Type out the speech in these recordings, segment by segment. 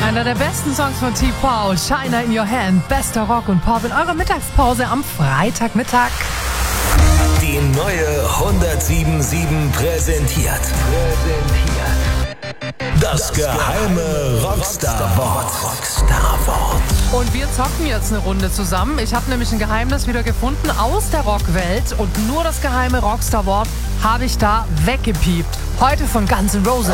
Einer der besten Songs von T-Paul, Shiner in Your Hand, bester Rock und Pop in eurer Mittagspause am Freitagmittag. Die neue 107.7 präsentiert. Das geheime Rockstar-Wort. Und wir zocken jetzt eine Runde zusammen. Ich habe nämlich ein Geheimnis wieder gefunden aus der Rockwelt und nur das geheime Rockstar-Wort habe ich da weggepiept. Heute von Guns N' Roses.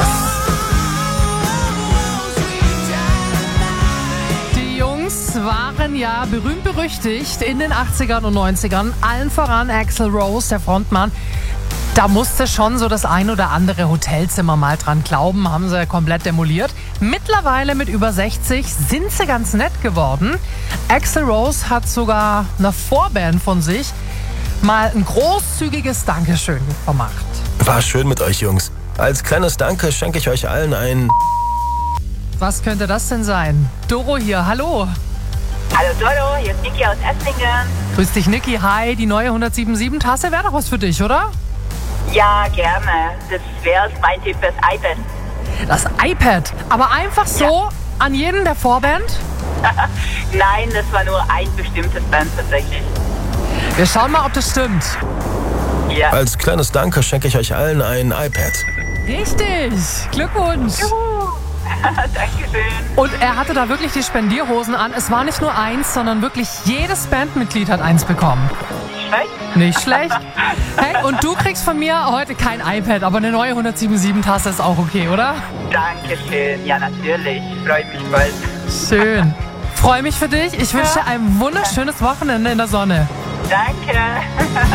Die Jungs waren ja berühmt-berüchtigt in den 80ern und 90ern. Allen voran Axl Rose, der Frontmann. Da musste schon so das ein oder andere Hotelzimmer mal dran glauben, haben sie komplett demoliert. Mittlerweile mit über 60 sind sie ganz nett geworden. Axl Rose hat sogar einer Vorband von sich mal ein großzügiges Dankeschön vermacht. War schön mit euch, Jungs. Als kleines Danke schenke ich euch allen ein... Was könnte das denn sein? Doro hier, hallo. Hallo Doro, hier ist Niki aus Esslingen. Grüß dich, Niki. Hi, die neue 107.7-Tasse wäre doch was für dich, oder? Ja, gerne. Das wäre mein Tipp fürs iPad. Das iPad? Aber einfach so an jeden der Vorband? Nein, das war nur ein bestimmtes Band tatsächlich. Wir schauen mal, ob das stimmt. Ja. Als kleines Danke schenke ich euch allen ein iPad. Richtig. Glückwunsch. Dankeschön. Und er hatte da wirklich die Spendierhosen an. Es war nicht nur eins, sondern wirklich jedes Bandmitglied hat eins bekommen. Schlecht? Nicht schlecht. Hey, und du kriegst von mir heute kein iPad, aber eine neue 107.7-Tasse ist auch okay, oder? Dankeschön. Ja, natürlich. Freue mich bald. Schön. Freue mich für dich. Ich wünsche dir ein wunderschönes Wochenende in der Sonne. Danke.